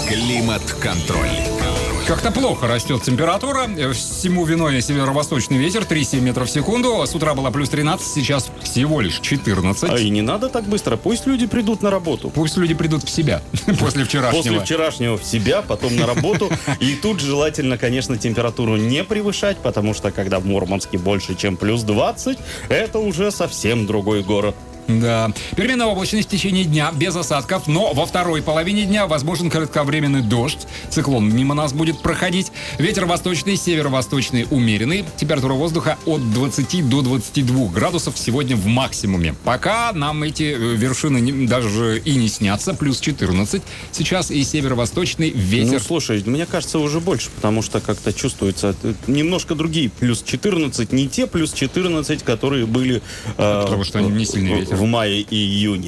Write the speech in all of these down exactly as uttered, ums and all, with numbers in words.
Климат-контроль. Как-то плохо растет температура. Всему виной северо-восточный ветер три целых семь метров в секунду. С утра было плюс тринадцать, сейчас всего лишь четырнадцать. А и не надо так быстро. Пусть люди придут на работу. Пусть люди придут в себя после вчерашнего. После вчерашнего в себя, потом на работу. И тут желательно, конечно, температуру не превышать, потому что когда в Мурманске больше, чем плюс двадцать, это уже совсем другой город. Да. Переменная облачность в течение дня, без осадков, но во второй половине дня возможен кратковременный дождь. Циклон мимо нас будет проходить. Ветер восточный, северо-восточный умеренный. Температура воздуха от двадцати до двадцати двух градусов сегодня в максимуме. Пока нам эти вершины не, даже и не снятся. Плюс четырнадцать. Сейчас и северо-восточный ветер. Ну, слушай, мне кажется, уже больше, потому что как-то чувствуется немножко другие плюс четырнадцать. Не те плюс четырнадцать, которые были... Э, потому что они не сильный ветер. В мае и июне.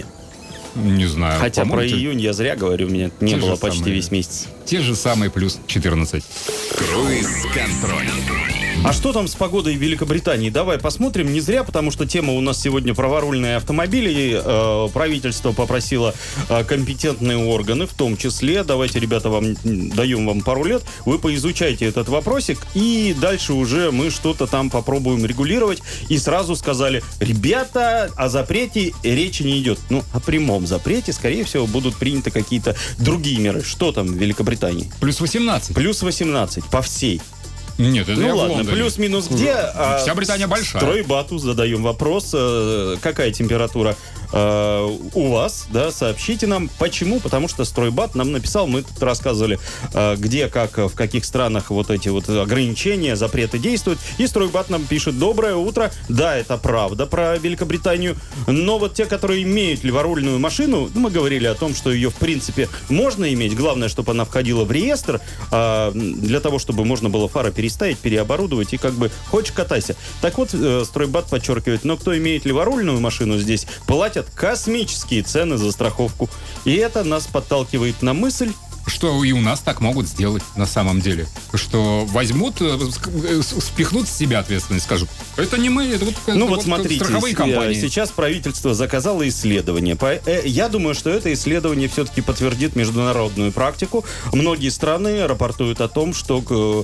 Не знаю. Хотя про те... июнь я зря говорю, у меня не те было почти самые, весь месяц. Те же самые плюс четырнадцать. Круиз-контроль. А что там с погодой в Великобритании? Давай посмотрим. Не зря, потому что тема у нас сегодня праворульные автомобили. Э, правительство попросило э, компетентные органы, в том числе. Давайте, ребята, вам даем вам пару лет. Вы поизучайте этот вопросик. И дальше уже мы что-то там попробуем регулировать. И сразу сказали, ребята, о запрете речи не идет. Ну, о прямом запрете, скорее всего, будут приняты какие-то другие меры. Что там в Великобритании? Плюс восемнадцать. Плюс восемнадцать по всей. Нет, это ну я ладно, в плюс-минус где? Вся а, Британия большая. Стройбату задаем вопрос. А, какая температура а, у вас? Да, сообщите нам. Почему? Потому что Стройбат нам написал, мы тут рассказывали, а, где, как, в каких странах вот эти вот ограничения, запреты действуют. И Стройбат нам пишет: доброе утро. Да, это правда про Великобританию. Но вот те, которые имеют леворульную машину, мы говорили о том, что ее в принципе можно иметь. Главное, чтобы она входила в реестр, а, для того, чтобы можно было фары перейти ставить, переоборудовать и как бы хочешь катайся. Так вот, э, Стройбат подчеркивает, но кто имеет леворульную машину здесь, платят космические цены за страховку. И это нас подталкивает на мысль, что и у нас так могут сделать на самом деле. Что возьмут, спихнут с себя ответственность, скажут, это не мы, это вот, ну, вот, вот смотрите, страховые компании. Сейчас правительство заказало исследование. Я думаю, что это исследование все-таки подтвердит международную практику. Многие страны рапортуют о том, что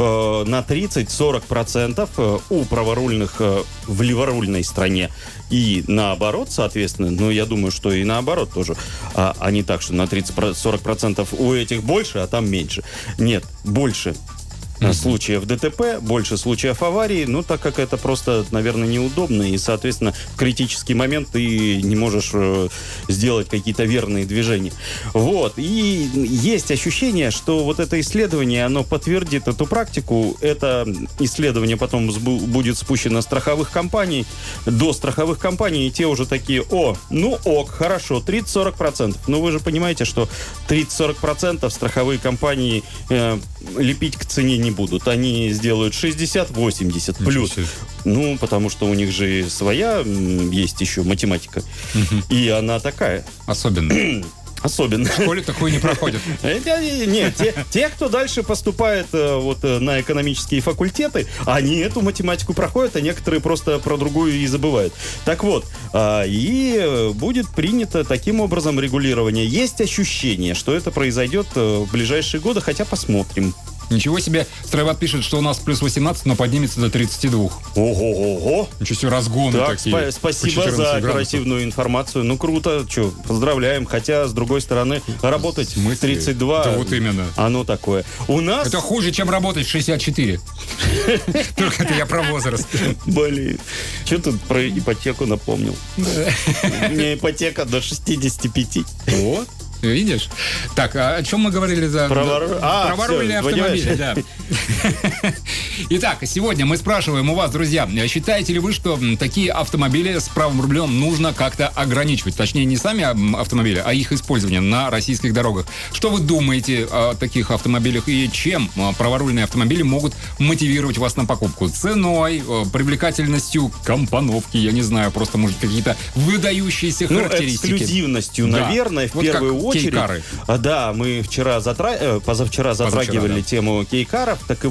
на тридцать-сорок процентов у праворульных в леворульной стране и наоборот, соответственно, ну, я думаю, что и наоборот тоже, а, а не так, что на тридцать-сорок процентов у этих больше, а там меньше. Нет, больше mm-hmm. случаев ДТП, больше случаев аварии, ну, так как это просто, наверное, неудобно, и, соответственно, в критический момент ты не можешь э, сделать какие-то верные движения. Вот, и есть ощущение, что вот это исследование, оно подтвердит эту практику, это исследование потом сбу- будет спущено страховых компаний, до страховых компаний, и те уже такие, о, ну ок, хорошо, тридцать-сорок процентов. Но вы же понимаете, что тридцать-сорок процентов страховые компании э, лепить к цене не будут. Они сделают шестьдесят-восемьдесят плюс. Ну, потому что у них же своя есть еще математика. Угу. И она такая. Особенно. Особенно. В школе такое не проходит. Нет, те, те, кто дальше поступает вот на экономические факультеты, они эту математику проходят, а некоторые просто про другую и забывают. Так вот, и будет принято таким образом регулирование. Есть ощущение, что это произойдет в ближайшие годы, хотя посмотрим. Ничего себе. Стройбат пишет, что у нас плюс восемнадцать, но поднимется до тридцати двух. Ого-ого. Ничего себе, разгоны так, такие. Спа- спасибо за оперативную информацию. Ну, круто. Че, поздравляем. Хотя, с другой стороны, работать в тридцать два... Да вот именно. Оно такое. У нас... Это хуже, чем работать в шестьдесят четыре. Только это я про возраст. Блин. Че тут про ипотеку напомнил? У меня ипотека до шестидесяти пяти. Вот. Видишь? Так, а о чем мы говорили за... Правору... А, праворульные все, автомобили, да. Итак, сегодня мы спрашиваем у вас, друзья, считаете ли вы, что такие автомобили с правым рулем нужно как-то ограничивать? Точнее, не сами автомобили, а их использование на российских дорогах. Что вы думаете о таких автомобилях и чем праворульные автомобили могут мотивировать вас на покупку? Ценой, привлекательностью компоновки, я не знаю, просто, может, какие-то выдающиеся ну, характеристики. Эксклюзивностью, да. Наверное, в вот первую очередь. Кейкары. Да, мы вчера затра... позавчера затрагивали Позавчера, да. тему кейкаров, так и